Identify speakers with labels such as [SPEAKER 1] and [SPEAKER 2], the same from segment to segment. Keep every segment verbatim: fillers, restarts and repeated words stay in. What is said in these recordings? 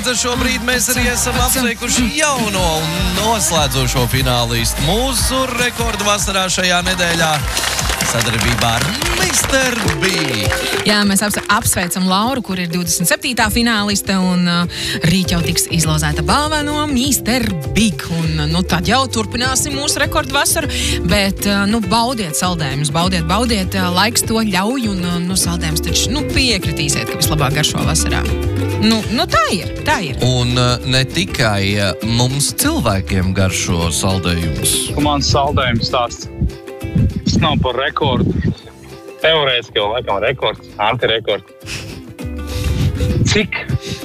[SPEAKER 1] līdz ar šo brīdi mēs arī esam apsveikuši jauno un noslēdzošo finālistu mūsu rekordu vasarā šajā nedēļā sadarbībā ar mister Big.
[SPEAKER 2] Jā, mēs aps, apsveicam Lauru, kur ir divdesmit septītā fināliste, un uh, rīt jau tiks izlozēta balva no mister Big. Un, nu, tad jau turpināsim mūsu rekordu vasaru, bet, uh, nu, baudiet saldējumus, baudiet, baudiet, uh, laiks to ļauj, un, uh, nu, saldējums taču, nu, piekritīsiet, ka vislabāk garšo vasarā. Nu, nu, tā ir, tā ir.
[SPEAKER 1] Un uh, ne tikai uh, mums cilvēkiem garšo saldējumus.
[SPEAKER 3] Mans saldējums stāsts. Tas nav par rekordu. Teorētiski jau laikam rekords, antirekords. Cik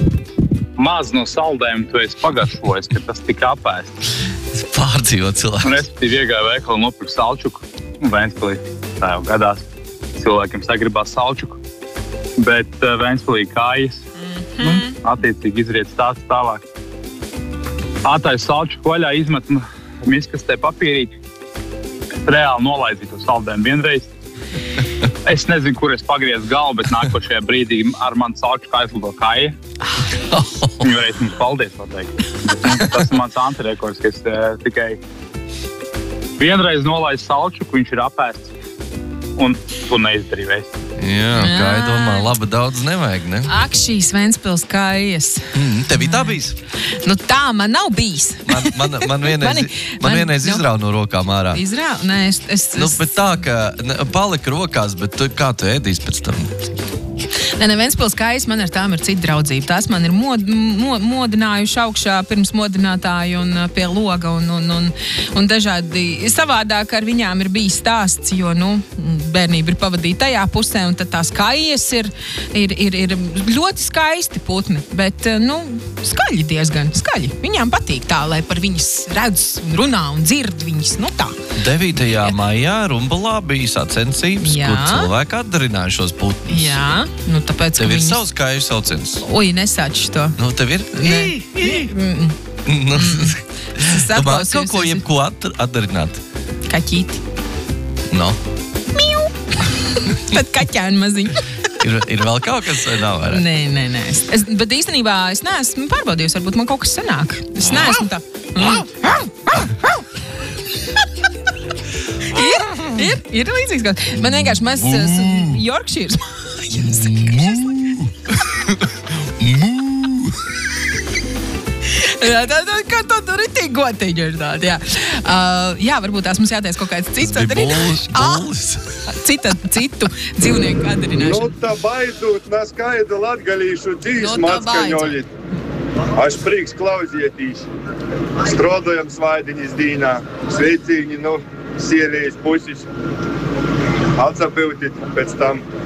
[SPEAKER 3] maz no saldējuma tu esi pagaršojis, ka tas tika apēsts?
[SPEAKER 1] Pārdzīvot cilvēku.
[SPEAKER 3] Un es iegāju veikalā un nopirku salčuku. Un Ventspilī tā jau gadās. Cilvēkiem sagribās salčuku. Bet uh, Ventspilī kājas. Mm-hmm. Nu, attiecīgi izriet stāsts tālāk. Atais salčuku vaļā izmet miskastē papīrīt. Reāli nolaidzīju to saldējumu vienreiz. Es nezinu, kur es pagriezu galvu, bet nākošajā brīdī ar mani salčuku aizlido kāja. Viņu varēs mums paldies, pateikt. Tas ir mans antirekords, ka es uh, tikai vienreiz nolaidu salčuku, viņš ir apēsts. Un tu neizdarīji vēst.
[SPEAKER 1] Jā, kā ir domā, labi daudz nevajag, ne?
[SPEAKER 2] Ak, šīs Ventspils kājas.
[SPEAKER 1] Mm, tev tā bijis?
[SPEAKER 2] Nu tā man nav bijis.
[SPEAKER 1] Man, man, man vienreiz, Mani, man vienreiz nu, izrauj no rokām ārā.
[SPEAKER 2] Izrauj? Nē, es... es, es...
[SPEAKER 1] Nu, bet tā, ka ne, palika rokās, bet tu, kā tu ēdīs pēc tam?
[SPEAKER 2] Nē, ne, Ventspils kājas man ar tām ir cita draudzība. Tās man ir mod, mod, modinājuši augšā pirms modinātāju un pie loga un, un, un, un dažādi savādāk ar viņām ir bijis stāsts, jo, nu, bērnība ir pavadīta tajā pusē, un tad tās kājas ir, ir, ir, ir ļoti skaisti putni, bet, nu, skaļi diezgan, skaļi. Viņām patīk tā, lai par viņas redz un runā un dzird viņas, nu tā.
[SPEAKER 1] devītajā maijā Rumbalā bija sacensības,
[SPEAKER 2] Jā.
[SPEAKER 1] kur cilvēki atdarināja šos putnus.
[SPEAKER 2] Jā, nu tāpēc,
[SPEAKER 1] Tev ir
[SPEAKER 2] viņas...
[SPEAKER 1] savs kāju sauciens.
[SPEAKER 2] Ui, nesāči to.
[SPEAKER 1] Nu, tev ir?
[SPEAKER 2] Nē. Mm.
[SPEAKER 1] Nu,
[SPEAKER 2] Es
[SPEAKER 1] tu māc kaut ko
[SPEAKER 2] atklausījos,
[SPEAKER 1] jebko at- atdarināt?
[SPEAKER 2] Kaķīti.
[SPEAKER 1] No.
[SPEAKER 2] Miu! Tad kaķēni maziņi.
[SPEAKER 1] Ir, ir vēl kaut kas, vai nav vairāk?
[SPEAKER 2] Nē, nē, nē. Es, es, bet īstenībā es neesmu pārbaudījusi, varbūt man kaut kas sanāk. Es neesmu tā. Mm. ir, ir, ir līdzīgs kaut. Man vienkārši maz Yorkshires. Jā, tā, tā, kā tā tur ir tik gotiņa ir tāda, jā. Uh, jā, varbūt tās mums jātais kaut kāds cits
[SPEAKER 1] Bullis, bullis.
[SPEAKER 2] Cita, citu dzīvnieku atdarināšanu.
[SPEAKER 4] Nu, tā baidot, neskaida latgalīšu dzīves
[SPEAKER 2] Nu, tā
[SPEAKER 4] matskaņoļit. Aš prieks klausietīs. Strodojam svaidiņas dīnā. Sveicīņi, nu, sievijas pusis. Atsapiltit pēc tam.